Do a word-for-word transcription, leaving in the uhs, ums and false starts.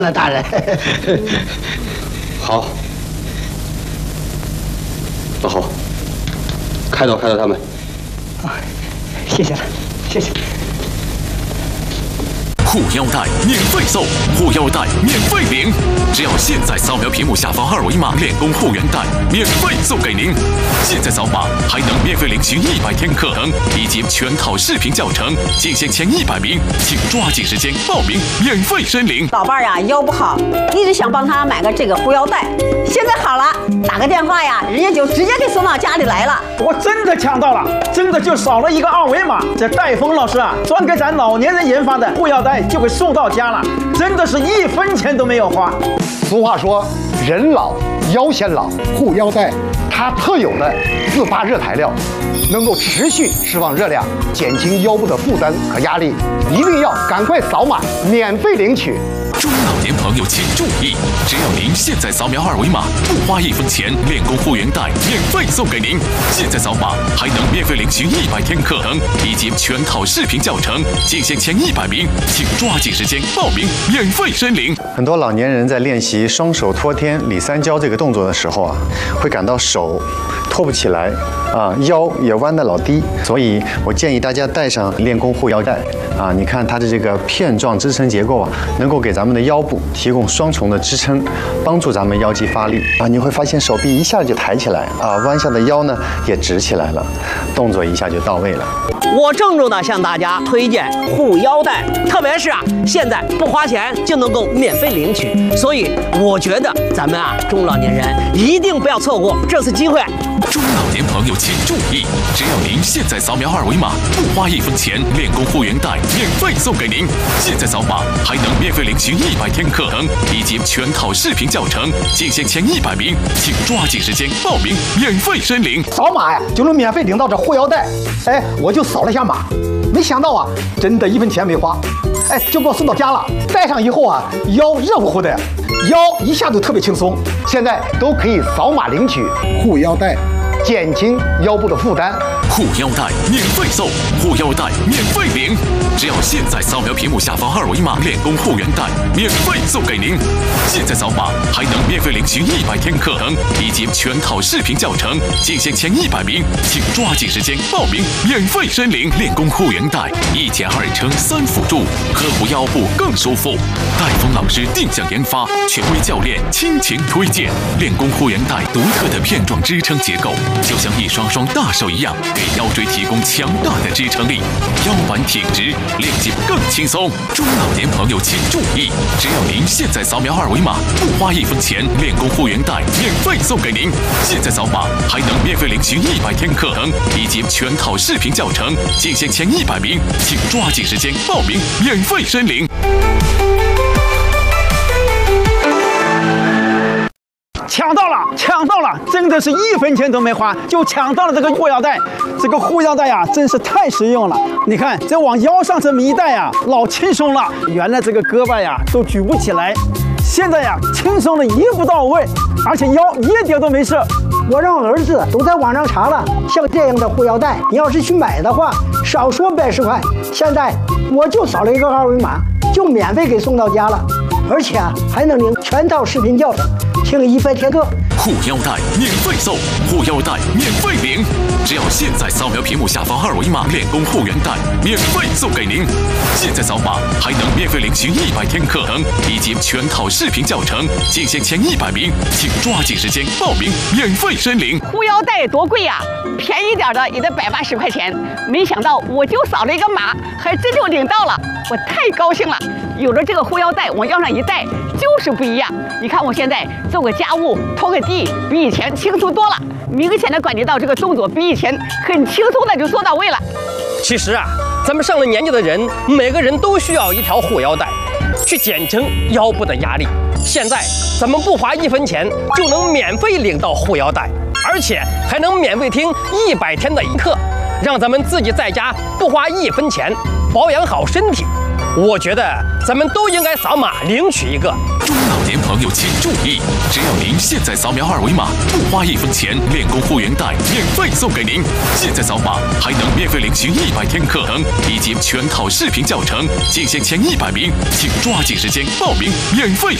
了，大人。 好，那好，开导开导他们。 啊，谢谢了，谢谢。 护腰带免费送，护腰带免费领，只要现在扫描屏幕下方二维码，练功护腰带免费送给您。现在扫码还能免费领取一百天课程以及全套视频教程，仅限前一百名，请抓紧时间报名，免费申领。 老伴儿呀，腰不好，一直想帮他买个这个护腰带，现在好了，打个电话呀，人家就直接给送到家里来了。 我真的抢到了，真的就扫了一个二维码，这戴峰老师啊，专给咱老年人研发的护腰带。 就给送到家了，真的是一分钱都没有花。 俗话说，人老腰先老，护腰带它特有的自发热材料，能够持续释放热量，减轻腰部的负担和压力。一定要赶快扫码，免费领取。 中老年朋友请注意，只要您现在扫描二维码，不花一分钱，练功护腰带免费送给您。现在扫码还能免费领取一百天课程以及全套视频教程，仅限前一百名，请抓紧时间报名，免费申领。 很多老年人在练习双手托天里三焦这个动作的时候啊，会感到手托不起来啊，腰也弯得老低，所以我建议大家带上练功护腰带啊。你看它的这个片状支撑结构啊，能够给咱们的腰部提供双重的支撑，帮助咱们腰肌发力啊。你会发现手臂一下就抬起来啊，弯下的腰呢也直起来了，动作一下就到位了。 我郑重的向大家推荐护腰带，特别是啊，现在不花钱就能够免费领取，所以我觉得咱们啊中老年人一定不要错过这次机会。 中老年朋友请注意，只要您现在扫描二维码，不花一分钱，练功护腰带免费送给您。现在扫码还能免费领取一百天课程以及全套视频教程，仅限前一百名，请抓紧时间报名，免费申领。 扫码呀，就能免费领到这护腰带。哎，我就扫了一下码，没想到啊，真的一分钱没花，哎，就给我送到家了。戴上以后啊，腰热乎乎的，腰一下就特别轻松。现在都可以扫码领取护腰带。 减轻腰部的负担， 护腰带免费送，护腰带免费领，只要现在扫描屏幕下方二维码，练功护腰带免费送给您。现在扫码还能免费领取一百天课程以及全套视频教程，仅限前一百名，请抓紧时间报名，免费申领。练功护腰带一减二乘三辅助，呵护腰部更舒服。戴峰老师定向研发，权威教练倾情推荐。练功护腰带独特的片状支撑结构。 就像一双双大手一样，给腰椎提供强大的支撑力，腰板挺直，练习更轻松。中老年朋友请注意，只要您现在扫描二维码，不花一分钱，练功护腰带免费送给您。现在扫码还能免费领取一百天课程以及全套视频教程，仅限前一百名，请抓紧时间报名，免费申领。 抢到了，抢到了！真的是一分钱都没花，就抢到了这个护腰带。这个护腰带呀，真是太实用了。你看，这往腰上这么一戴呀，老轻松了。原来这个胳膊呀都举不起来，现在呀轻松的一步到位，而且腰一点都没事。 我让儿子都在网上查了，像这样的护腰带，你要是去买的话，少说百十块。现在我就扫了一个二维码，就免费给送到家了，而且啊还能领全套视频教程。 听一百天课， 护腰带免费送，护腰带免费领，只要现在扫描屏幕下方二维码，练功护腰带免费送给您。现在扫码还能免费领取一百天课程以及全套视频教程，仅限前一百名，请抓紧时间报名，免费申领。 护腰带多贵呀、啊，便宜点的也得百八十块钱，没想到我就扫了一个码，还真就领到了，我太高兴了。有了这个护腰带，往腰上一戴，就是不一样。你看我现在做个家务、拖个地，比以前轻松多了。明显的感觉到这个动作比以前很轻松的就做到位了。 其实啊，咱们上了年纪的人，每个人都需要一条护腰带，去减轻腰部的压力。现在咱们不花一分钱就能免费领到护腰带，而且还能免费听一百天的课，让咱们自己在家不花一分钱保养好身体， 我觉得咱们都应该扫码领取一个。 中老年朋友请注意，只要您现在扫描二维码，不花一分钱，练功护原带免费送给您。现在扫码还能免费领取一百天课程以及全套视频教程，仅限前一百名，请抓紧时间报名，免费。